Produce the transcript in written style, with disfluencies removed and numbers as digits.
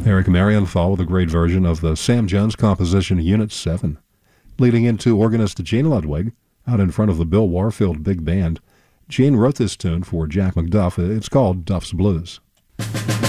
Eric Marienthal with a great version of the Sam Jones composition Unit 7. Leading into organist Gene Ludwig, out in front of the Bill Warfield Big Band. Gene wrote this tune for Jack McDuff. It's called Duff's Blues.